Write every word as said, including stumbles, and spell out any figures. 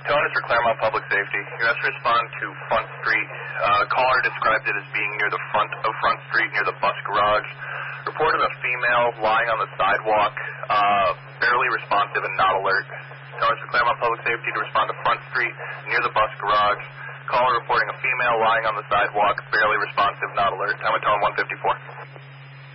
Tone is for Claremont Public Safety. You have to respond to Front Street. Uh, caller described it as being near the front of Front Street, near the bus garage. Reported a female lying on the sidewalk, uh, barely responsive and not alert. Tone is for Claremont Public Safety to respond to Front Street, near the bus garage. Caller reporting a female lying on the sidewalk, barely responsive, not alert. Time of tone one fifty-four.